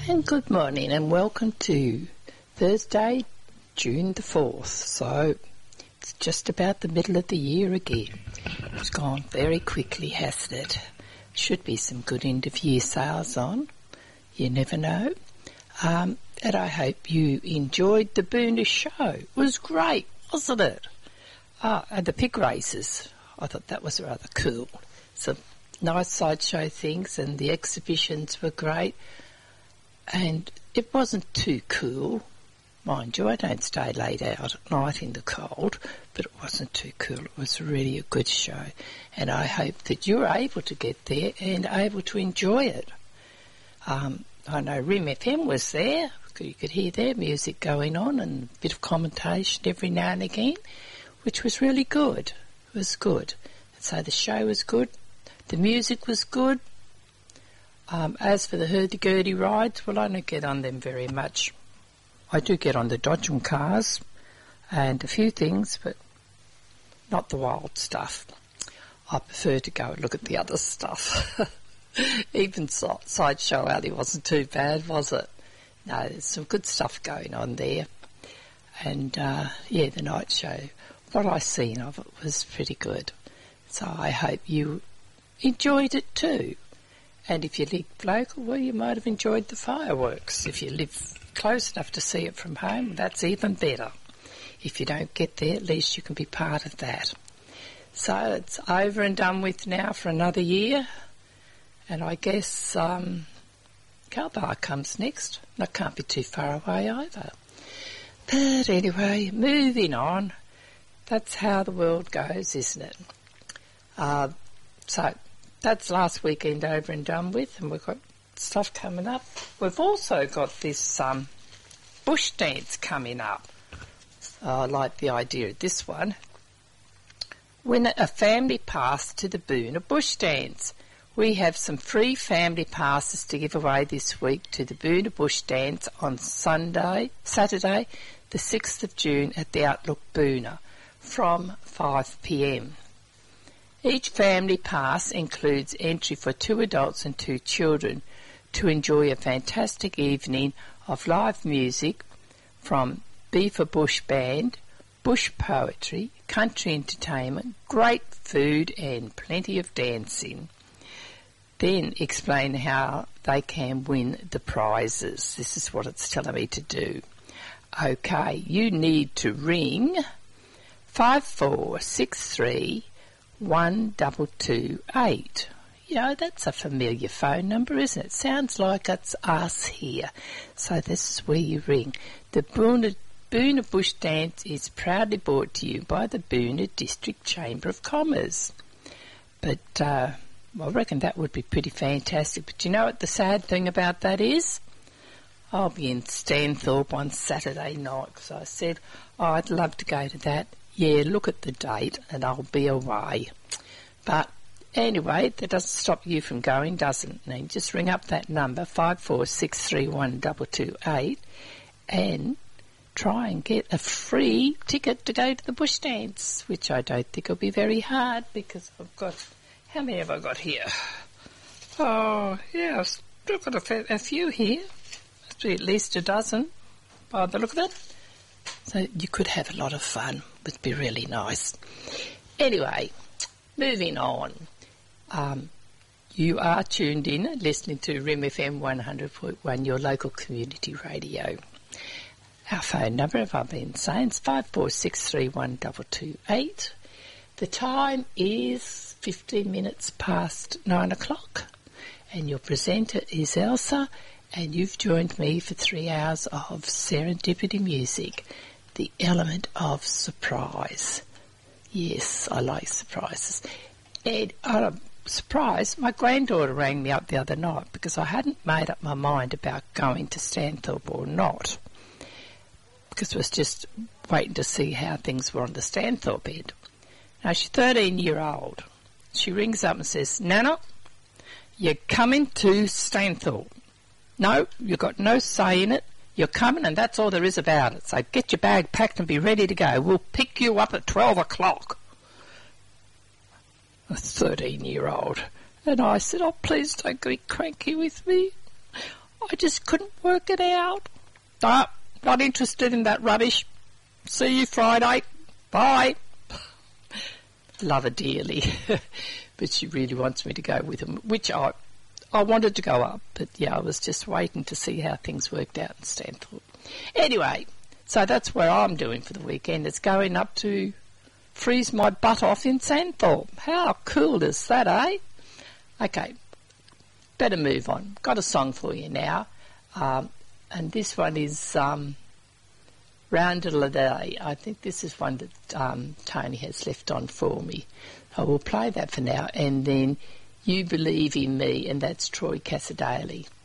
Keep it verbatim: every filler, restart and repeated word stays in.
And good morning and welcome to Thursday, June the fourth. So it's just about the middle of the year again. It's gone very quickly, hasn't it? Should be some good end of year sales on. You never know. Um, and I hope you enjoyed the Boonah show. It was great, wasn't it? Ah, and the pig races. I thought that was rather cool. Some nice sideshow things and the exhibitions were great. And it wasn't too cool. Mind you, I don't stay late out at night in the cold, but it wasn't too cool. It was really a good show. And I hope that you're able to get there and able to enjoy it. Um, I know Rim F M was there. You could hear their music going on and a bit of commentation every now and again, which was really good. It was good. So the show was good. The music was good. Um, as for the hurdy-gurdy rides, well, I don't get on them very much. I do get on the Dodgem cars and a few things, but not the wild stuff. I prefer to go and look at the other stuff. Even so, Sideshow Alley wasn't too bad, was it? No, there's some good stuff going on there. And, uh, yeah, the night show, what I seen of it was pretty good. So I hope you enjoyed it too. And if you live local, well, you might have enjoyed the fireworks. If you live close enough to see it from home, that's even better. If you don't get there, at least you can be part of that. So it's over and done with now for another year. And I guess um, Calabar comes next. That can't be too far away either. But anyway, moving on. That's how the world goes, isn't it? Uh, so... That's last weekend over and done with, and we've got stuff coming up. We've also got this um, bush dance coming up. Oh, I like the idea of this one. Win a family pass to the Boonah Bush Dance. We have some free family passes to give away this week to the Boonah Bush Dance on Sunday, Saturday, the sixth of June at the Outlook Boonah from five p m. Each family pass includes entry for two adults and two children to enjoy a fantastic evening of live music from Beaver Bush Band, bush poetry, country entertainment, great food and plenty of dancing. Then explain how they can win the prizes. This is what it's telling me to do. Okay, you need to ring five four six three one double two eight. You know, that's a familiar phone number, isn't it? Sounds like it's us here. So this is where you ring. The Boonah, Boonah Bush Dance is proudly brought to you by the Boonah District Chamber of Commerce. But uh, I reckon that would be pretty fantastic. But you know what the sad thing about that is? I'll be in Stanthorpe on Saturday night because I said, oh, I'd love to go to that. Yeah, look at the date and I'll be away. But anyway, that doesn't stop you from going, doesn't it? You just ring up that number, five four six three one two two eight, and try and get a free ticket to go to the bush dance, which I don't think will be very hard because I've got... How many have I got here? Oh, yeah, I've still got a, fair, a few here. Must be at least a dozen by the look of it. So you could have a lot of fun. It would be really nice. Anyway, moving on. Um, you are tuned in, listening to R I M F M one hundred point one, your local community radio. Our phone number, if I've been saying, is five four six three one two two eight. The time is fifteen minutes past nine o'clock. And your presenter is Elsa, and you've joined me for three hours of serendipity music, the element of surprise. Yes, I like surprises. And on a surprise, my granddaughter rang me up the other night because I hadn't made up my mind about going to Stanthorpe or not, because I was just waiting to see how things were on the Stanthorpe end. Now, she's thirteen year old. She rings up and says, Nana, you're coming to Stanthorpe. No, you've got no say in it. You're coming and that's all there is about it. So get your bag packed and be ready to go. We'll pick you up at twelve o'clock. A thirteen year old. And I said, oh, please don't get cranky with me. I just couldn't work it out. No, not interested in that rubbish. See you Friday. Bye. Love her dearly. But she really wants me to go with him, which I I wanted to go up, but yeah, I was just waiting to see how things worked out in Stanthorpe. Anyway, so that's what I'm doing for the weekend. It's going up to freeze my butt off in Stanthorpe. How cool is that, eh? Okay, better move on. Got a song for you now, um, and this one is um, Roundel a Day. I think this is one that um, Tony has left on for me. I will play that for now, and then You Believe in Me, and that's Troy Cassadaly.